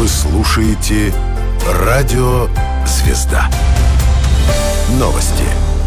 Вы слушаете «Радио Звезда». Новости.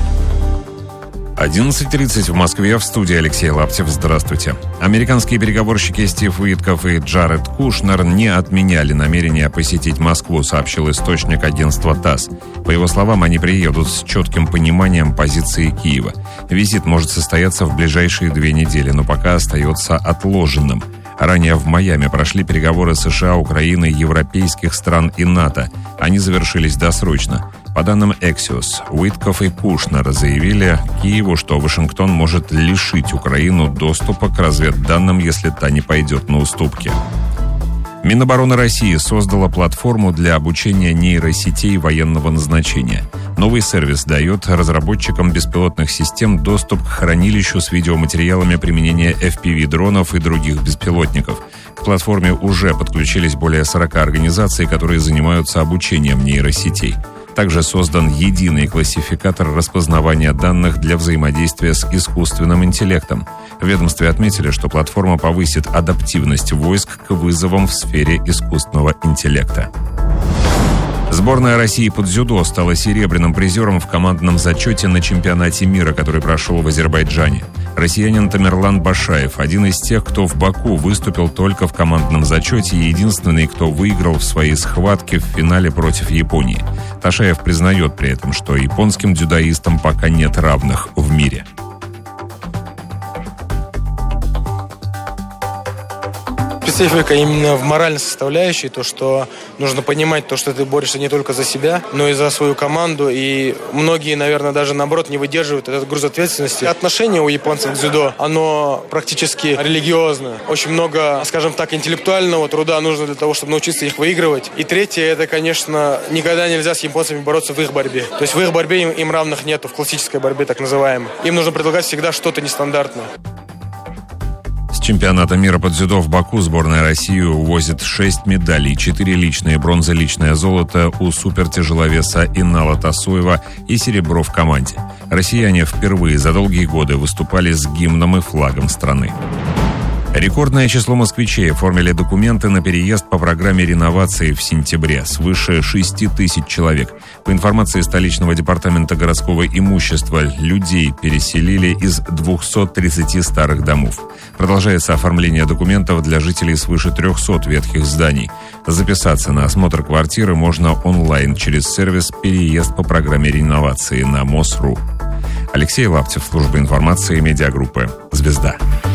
11:30 в Москве, в студии Алексей Лаптев. Здравствуйте. Американские переговорщики Стив Уиткоф и Джаред Кушнер не отменяли намерение посетить Москву, сообщил источник агентства ТАСС. По его словам, они приедут с четким пониманием позиции Киева. Визит может состояться в ближайшие 2 недели, но пока остается отложенным. Ранее в Майами прошли переговоры США, Украины, европейских стран и НАТО. Они завершились досрочно. По данным Axios, Уиткоф и Кушнер заявили Киеву, что Вашингтон может лишить Украину доступа к разведданным, если та не пойдет на уступки. Минобороны России создала платформу для обучения нейросетей военного назначения. Новый сервис дает разработчикам беспилотных систем доступ к хранилищу с видеоматериалами применения FPV-дронов и других беспилотников. К платформе уже подключились более 40 организаций, которые занимаются обучением нейросетей. Также создан единый классификатор распознавания данных для взаимодействия с искусственным интеллектом. В ведомстве отметили, что платформа повысит адаптивность войск к вызовам в сфере искусственного интеллекта. Сборная России по дзюдо стала серебряным призером в командном зачете на чемпионате мира, который прошел в Азербайджане. Россиянин Тамерлан Башаев – один из тех, кто в Баку выступил только в командном зачете и единственный, кто выиграл в своей схватке в финале против Японии. Ташаев признает при этом, что японским дзюдоистам пока нет равных в мире. Специфика именно в моральной составляющей, то, что нужно понимать, то, что ты борешься не только за себя, но и за свою команду, и многие, наверное, даже наоборот не выдерживают этот груз ответственности. Отношение у японцев к дзюдо, оно практически религиозное. Очень много, скажем так, интеллектуального труда нужно для того, чтобы научиться их выигрывать. И третье, это, конечно, никогда нельзя с японцами бороться в их борьбе. То есть в их борьбе им равных нету, в классической борьбе так называемой. Им нужно предлагать всегда что-то нестандартное. С чемпионата мира по дзюдо в Баку сборная России увозит 6 медалей, 4 личные, бронза, личное золото у супертяжеловеса Инала Тасуева и серебро в команде. Россияне впервые за долгие годы выступали с гимном и флагом страны. Рекордное число москвичей оформили документы на переезд по программе реновации в сентябре, свыше 6 тысяч человек. По информации столичного департамента городского имущества, людей переселили из 230 старых домов. Продолжается оформление документов для жителей свыше 300 ветхих зданий. Записаться на осмотр квартиры можно онлайн через сервис «Переезд по программе реновации» на МОС.ру. Алексей Лаптев, служба информации медиагруппы «Звезда».